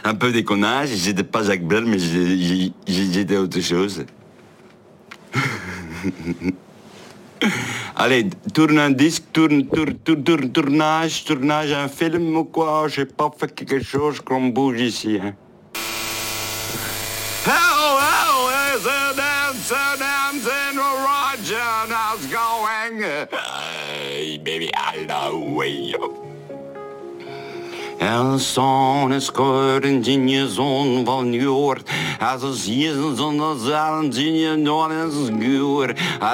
un peu déconnage. J'étais pas Jacques Brel, mais j'étais autre chose. Allez, tourne un disque, tournage, un film ou quoi? J'ai pas fait quelque chose qu'on bouge ici. Hein. Hello, is it dancing, Roger, how's going? Hey, baby, I know you. En sån är skörden dinjezon van jord. Alltså, Jesus on the zalen dinjen, då är det skur.